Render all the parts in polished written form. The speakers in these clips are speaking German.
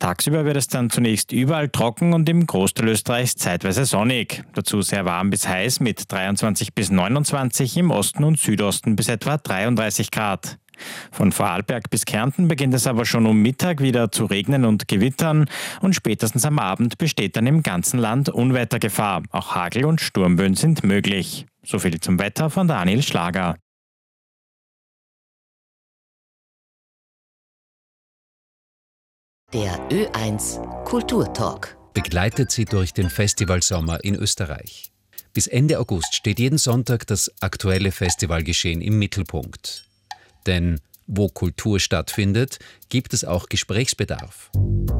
Tagsüber wird es dann zunächst überall trocken und im Großteil Österreichs zeitweise sonnig. Dazu sehr warm bis heiß mit 23 bis 29, im Osten und Südosten bis etwa 33 Grad. Von Vorarlberg bis Kärnten beginnt es aber schon um Mittag wieder zu regnen und gewittern und spätestens am Abend besteht dann im ganzen Land Unwettergefahr. Auch Hagel- und Sturmböen sind möglich. So viel zum Wetter von Daniel Schlager. Der Ö1 Kulturtalk begleitet Sie durch den Festivalsommer in Österreich. Bis Ende August steht jeden Sonntag das aktuelle Festivalgeschehen im Mittelpunkt. Denn wo Kultur stattfindet, gibt es auch Gesprächsbedarf.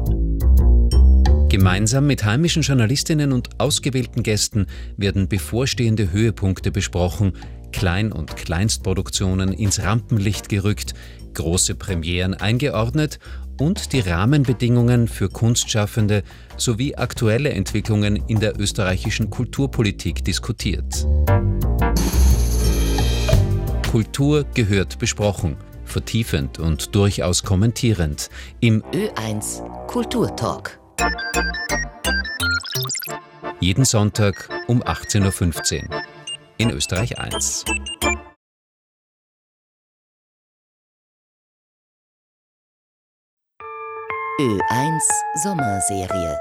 Gemeinsam mit heimischen Journalistinnen und ausgewählten Gästen werden bevorstehende Höhepunkte besprochen, Klein- und Kleinstproduktionen ins Rampenlicht gerückt, große Premieren eingeordnet und die Rahmenbedingungen für Kunstschaffende sowie aktuelle Entwicklungen in der österreichischen Kulturpolitik diskutiert. Kultur gehört besprochen, vertiefend und durchaus kommentierend im Ö1 Kulturtalk. Jeden Sonntag um 18:15 Uhr in Österreich 1. Ö1 Sommerserie.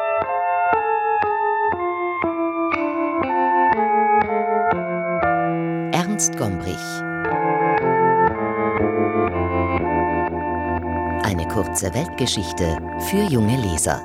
Ernst Gombrich. Eine kurze Weltgeschichte für junge Leser.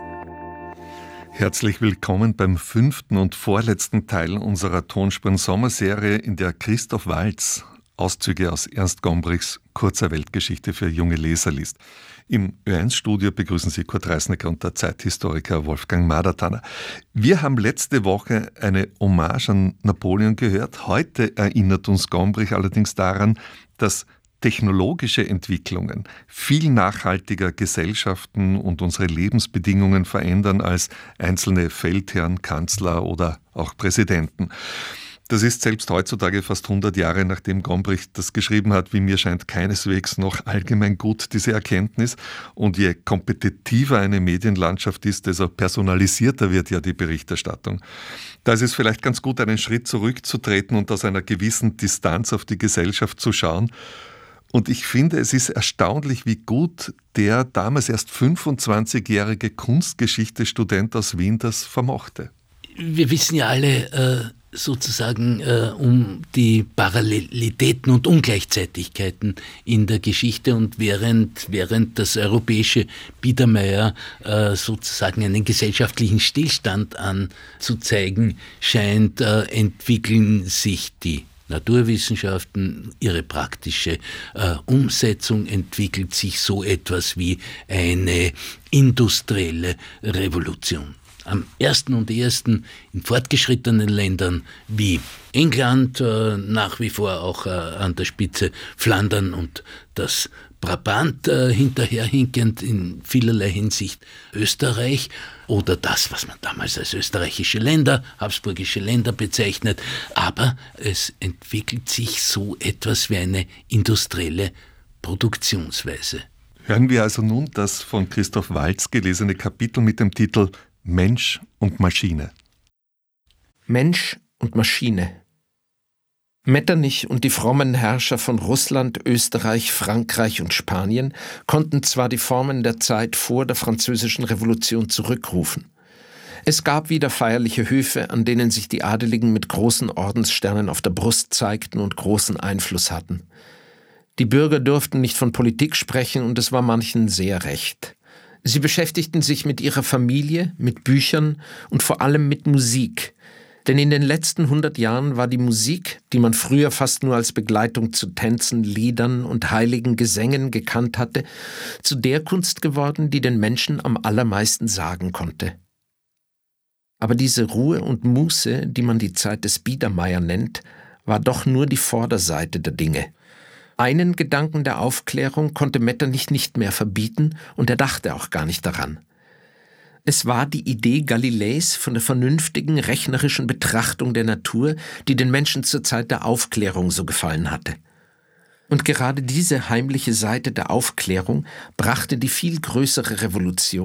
Herzlich willkommen beim 5. und vorletzten Teil unserer Tonspuren-Sommerserie, in der Christoph Waltz Auszüge aus Ernst Gombrichs kurzer Weltgeschichte für junge Leser liest. Im Ö1-Studio begrüßen Sie Kurt Reisnecker und der Zeithistoriker Wolfgang Madertaner. Wir haben letzte Woche eine Hommage an Napoleon gehört. Heute erinnert uns Gombrich allerdings daran, dass technologische Entwicklungen viel nachhaltiger Gesellschaften und unsere Lebensbedingungen verändern als einzelne Feldherren, Kanzler oder auch Präsidenten. Das ist selbst heutzutage, fast 100 Jahre nachdem Gombrich das geschrieben hat, wie mir scheint, keineswegs noch allgemein gut, diese Erkenntnis. Und je kompetitiver eine Medienlandschaft ist, desto personalisierter wird ja die Berichterstattung. Da ist es vielleicht ganz gut, einen Schritt zurückzutreten und aus einer gewissen Distanz auf die Gesellschaft zu schauen. Und ich finde, es ist erstaunlich, wie gut der damals erst 25-jährige Kunstgeschichte-Student aus Wien das vermochte. Wir wissen ja alle sozusagen um die Parallelitäten und Ungleichzeitigkeiten in der Geschichte, und während das europäische Biedermeier sozusagen einen gesellschaftlichen Stillstand anzuzeigen scheint, entwickeln sich die Naturwissenschaften, ihre praktische Umsetzung, entwickelt sich so etwas wie eine industrielle Revolution. Am ersten und ehesten in fortgeschrittenen Ländern wie England, nach wie vor auch an der Spitze Flandern und das Brabant hinterherhinkend, in vielerlei Hinsicht Österreich oder das, was man damals als österreichische Länder, habsburgische Länder bezeichnet. Aber es entwickelt sich so etwas wie eine industrielle Produktionsweise. Hören wir also nun das von Christoph Waltz gelesene Kapitel mit dem Titel Mensch und Maschine. Mensch und Maschine. Metternich und die frommen Herrscher von Russland, Österreich, Frankreich und Spanien konnten zwar die Formen der Zeit vor der Französischen Revolution zurückrufen. Es gab wieder feierliche Höfe, an denen sich die Adeligen mit großen Ordenssternen auf der Brust zeigten und großen Einfluss hatten. Die Bürger durften nicht von Politik sprechen, und es war manchen sehr recht. Sie beschäftigten sich mit ihrer Familie, mit Büchern und vor allem mit Musik. Denn in den letzten 100 Jahren war die Musik, die man früher fast nur als Begleitung zu Tänzen, Liedern und heiligen Gesängen gekannt hatte, zu der Kunst geworden, die den Menschen am allermeisten sagen konnte. Aber diese Ruhe und Muße, die man die Zeit des Biedermeier nennt, war doch nur die Vorderseite der Dinge. Einen Gedanken der Aufklärung konnte Metternich nicht mehr verbieten, und er dachte auch gar nicht daran. Es war die Idee Galileis von der vernünftigen, rechnerischen Betrachtung der Natur, die den Menschen zur Zeit der Aufklärung so gefallen hatte. Und gerade diese heimliche Seite der Aufklärung brachte die viel größere Revolution,